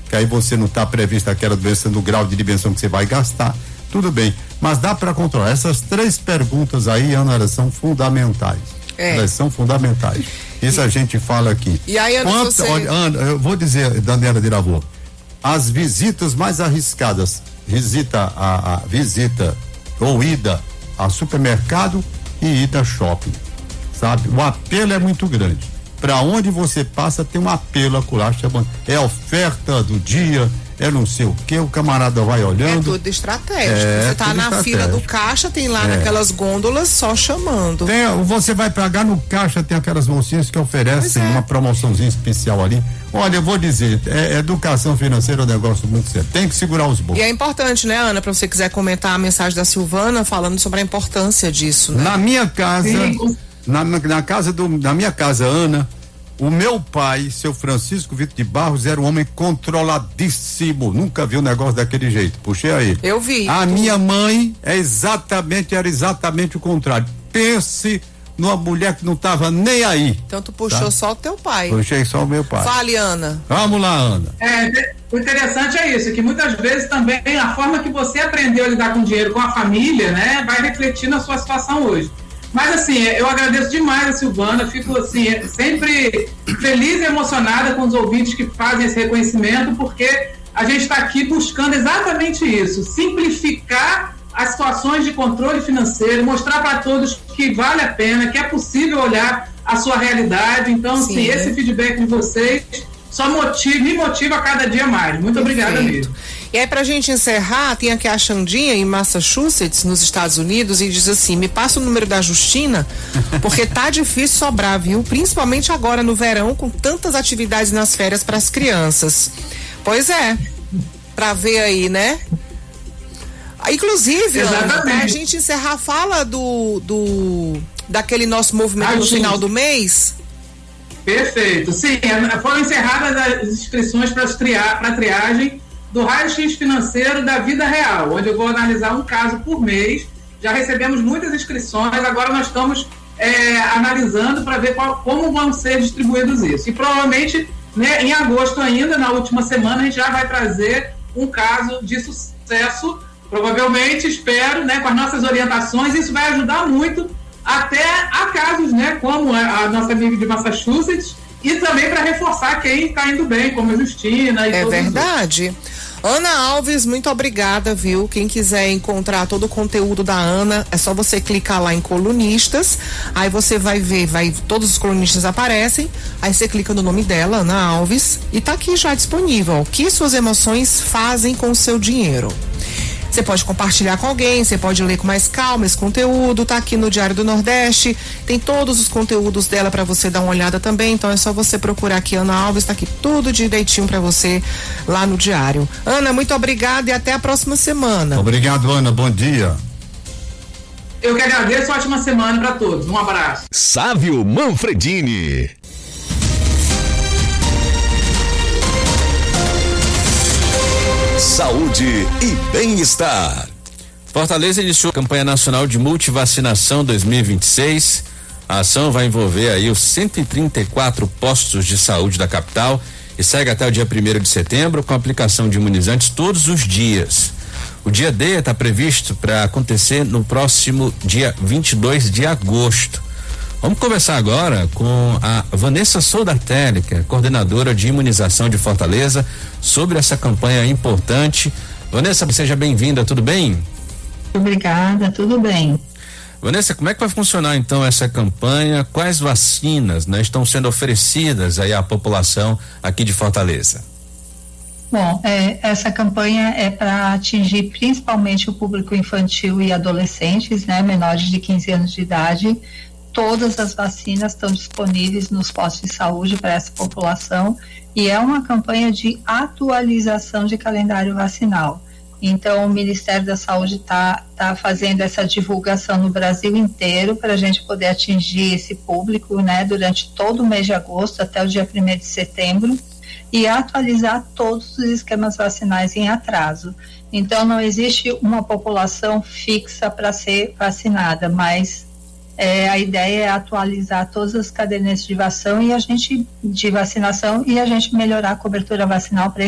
que aí você não está previsto aquela doença no grau de dimensão que você vai gastar, tudo bem, mas dá para controlar. Essas 3 perguntas aí, Ana, elas são fundamentais. Elas são fundamentais. Isso a gente fala aqui. E aí, Ana, Ana, eu vou dizer, Daniela de Lavor, as visitas mais arriscadas, visita ou ida a supermercado e ida a shopping, sabe? O apelo é muito grande. Para onde você passa tem um apelo acolá, chamando, é oferta do dia, é não sei o que, o camarada vai olhando. É tudo estratégico. Você tá na fila do caixa, tem lá naquelas gôndolas só chamando. Você vai pagar no caixa, tem aquelas mocinhas que oferecem uma promoçãozinha especial ali. Olha, eu vou dizer, educação financeira é um negócio muito sério. Tem que segurar os bolsos. E é importante, né, Ana, para você quiser comentar a mensagem da Silvana falando sobre a importância disso, né? Na minha casa, na minha casa, Ana, o meu pai, seu Francisco Vitor de Barros, era um homem controladíssimo. Nunca vi um negócio daquele jeito. Puxei aí. Eu vi. Minha mãe era exatamente o contrário. Pense numa mulher que não estava nem aí. Então tu puxou só o teu pai. Puxei só o meu pai. Fale, Ana. Vamos lá, Ana. O interessante é isso, que muitas vezes também a forma que você aprendeu a lidar com dinheiro com a família, né, vai refletir na sua situação hoje. Mas assim, eu agradeço demais a Silvana, fico assim, sempre feliz e emocionada com os ouvintes que fazem esse reconhecimento, porque a gente está aqui buscando exatamente isso, simplificar as situações de controle financeiro, mostrar para todos que vale a pena, que é possível olhar a sua realidade. Então, assim, esse feedback de vocês só me motiva a cada dia mais. Muito obrigada mesmo. E aí, pra gente encerrar, tem aqui a Xandinha em Massachusetts, nos Estados Unidos, e diz assim: me passa o número da Justina, porque tá difícil sobrar, viu? Principalmente agora no verão, com tantas atividades nas férias para as crianças. Pois é, pra ver aí, né? Inclusive, Ana, pra gente encerrar, fala daquele nosso movimento no final do mês. Perfeito. Sim, foram encerradas as inscrições para triagem do raio-x financeiro da vida real, onde eu vou analisar um caso por mês. Já recebemos muitas inscrições, agora nós estamos analisando para ver como vão ser distribuídos isso. E provavelmente, né, em agosto ainda, na última semana, a gente já vai trazer um caso de sucesso, provavelmente, espero, né, com as nossas orientações. Isso vai ajudar muito até a casos, né, como a nossa amiga de Massachusetts, e também para reforçar quem está indo bem, como a Justina e todos. É verdade. Ana Alves, muito obrigada, viu? Quem quiser encontrar todo o conteúdo da Ana, é só você clicar lá em colunistas, aí você vai ver, todos os colunistas aparecem, aí você clica no nome dela, Ana Alves, e tá aqui já disponível. O que suas emoções fazem com o seu dinheiro? Você pode compartilhar com alguém, você pode ler com mais calma esse conteúdo, tá aqui no Diário do Nordeste, tem todos os conteúdos dela para você dar uma olhada também, então é só você procurar aqui Ana Alves, tá aqui tudo direitinho para você lá no Diário. Ana, muito obrigada e até a próxima semana. Obrigado, Ana, bom dia. Eu que agradeço, ótima semana para todos, um abraço. Sávio Manfredini. Saúde e bem-estar. Fortaleza iniciou a campanha nacional de multivacinação 2026. A ação vai envolver aí os 134 postos de saúde da capital e segue até o dia 1º de setembro com aplicação de imunizantes todos os dias. O dia D está previsto para acontecer no próximo dia 22 de agosto. Vamos conversar agora com a Vanessa Soldatelli, que é coordenadora de imunização de Fortaleza, sobre essa campanha importante. Vanessa, seja bem-vinda, tudo bem? Obrigada, tudo bem. Vanessa, como é que vai funcionar então essa campanha? Quais vacinas, né, estão sendo oferecidas aí à população aqui de Fortaleza? Bom, essa campanha é para atingir principalmente o público infantil e adolescentes, né, menores de 15 anos de idade. Todas as vacinas estão disponíveis nos postos de saúde para essa população e é uma campanha de atualização de calendário vacinal. Então, o Ministério da Saúde está fazendo essa divulgação no Brasil inteiro para a gente poder atingir esse público, né, durante todo o mês de agosto até o dia 1º de setembro e atualizar todos os esquemas vacinais em atraso. Então, não existe uma população fixa para ser vacinada, mas a ideia é atualizar todas as cadernetas de vacinação e a gente melhorar a cobertura vacinal para